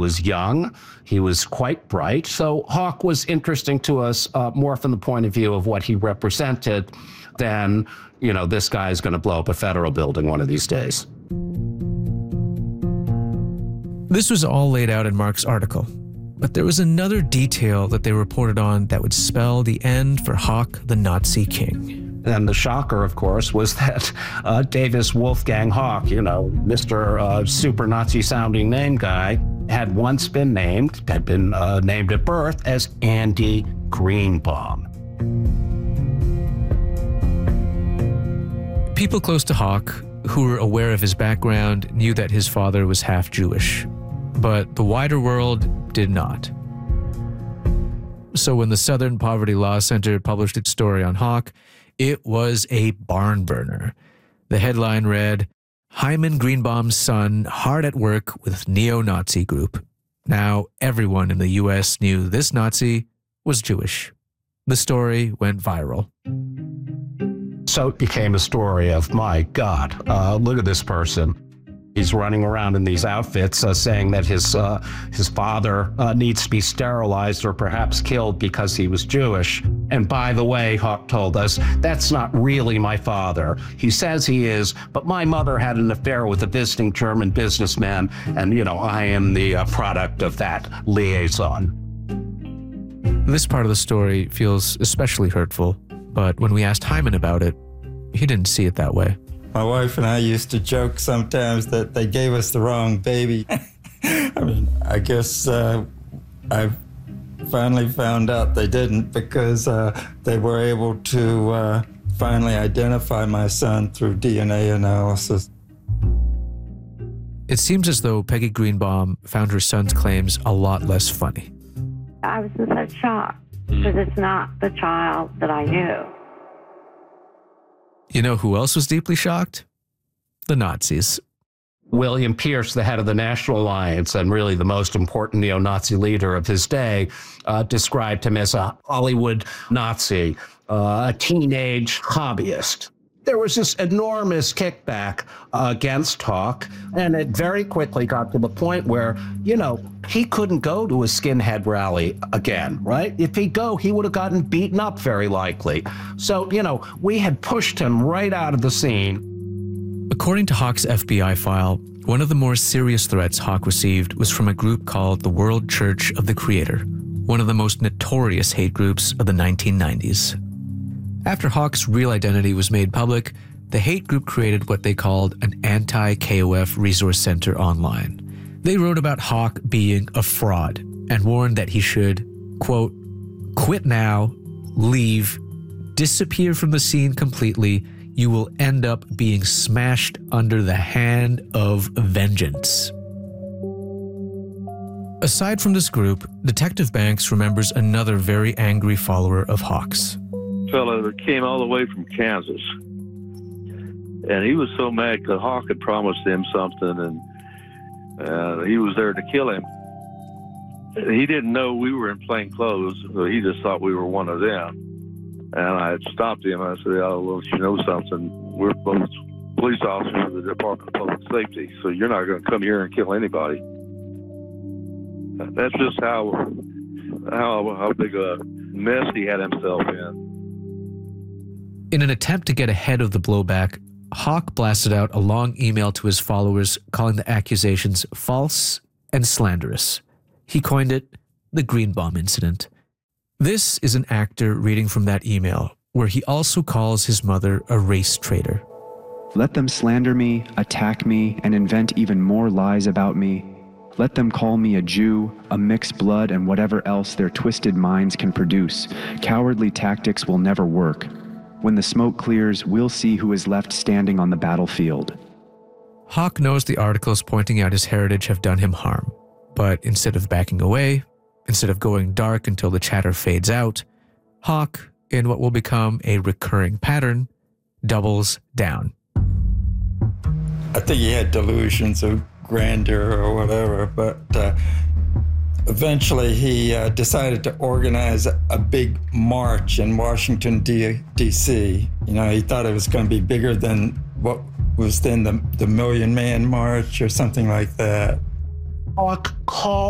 was young. He was quite bright. So Hawk was interesting to us more from the point of view of what he represented than, this guy's going to blow up a federal building one of these days. This was all laid out in Mark's article. But there was another detail that they reported on that would spell the end for Hawk the Nazi King. And the shocker, of course, was that Davis Wolfgang Hawk, Mr. super Nazi-sounding name guy, had once been named at birth as Andy Greenbaum. People close to Hawk, who were aware of his background, knew that his father was half Jewish. But the wider world did not. So when the Southern Poverty Law Center published its story on Hawk, it was a barn burner. The headline read, "Hyman Greenbaum's son hard at work with neo-Nazi group." Now everyone in the U.S. knew this Nazi was Jewish. The story went viral. So it became a story of, my God, look at this person. He's running around in these outfits saying that his father needs to be sterilized or perhaps killed because he was Jewish. And by the way, Hawk told us, that's not really my father. He says he is, but my mother had an affair with a visiting German businessman, and, I am the product of that liaison. This part of the story feels especially hurtful, but when we asked Hyman about it, he didn't see it that way. My wife and I used to joke sometimes that they gave us the wrong baby. I guess I finally found out they didn't, because they were able to finally identify my son through DNA analysis. It seems as though Peggy Greenbaum found her son's claims a lot less funny. I was in such shock because it's not the child that I knew. You know who else was deeply shocked? The Nazis. William Pierce, the head of the National Alliance and really the most important neo-Nazi leader of his day, described him as a Hollywood Nazi, a teenage hobbyist. There was this enormous kickback against Hawk, and it very quickly got to the point where, he couldn't go to a skinhead rally again, right? If he'd go, he would have gotten beaten up very likely. So, we had pushed him right out of the scene. According to Hawk's FBI file, one of the more serious threats Hawk received was from a group called the World Church of the Creator, one of the most notorious hate groups of the 1990s. After Hawk's real identity was made public, the hate group created what they called an anti-KOF resource center online. They wrote about Hawk being a fraud and warned that he should, quote, "quit now, leave, disappear from the scene completely. You will end up being smashed under the hand of vengeance." Aside from this group, Detective Banks remembers another very angry follower of Hawk's. Fellow that came all the way from Kansas, and he was so mad because Hawk had promised him something, and he was there to kill him. He didn't know we were in plain clothes, so he just thought we were one of them. And I had stopped him. I said, "Oh, well, you know something? We're both police officers of the Department of Public Safety, so you're not going to come here and kill anybody." That's just how big a mess he had himself in. In an attempt to get ahead of the blowback, Hawk blasted out a long email to his followers calling the accusations false and slanderous. He coined it the Greenbaum Incident. This is an actor reading from that email, where he also calls his mother a race traitor. "Let them slander me, attack me, and invent even more lies about me. Let them call me a Jew, a mixed blood, and whatever else their twisted minds can produce. Cowardly tactics will never work. When the smoke clears, we'll see who is left standing on the battlefield." Hawk knows the articles pointing out his heritage have done him harm, but instead of backing away, instead of going dark until the chatter fades out, Hawk, in what will become a recurring pattern, doubles down. I think he had delusions of grandeur or whatever, but eventually he decided to organize a big march in Washington, D.C. He thought it was going to be bigger than what was then the Million Man March or something like that. Hawk called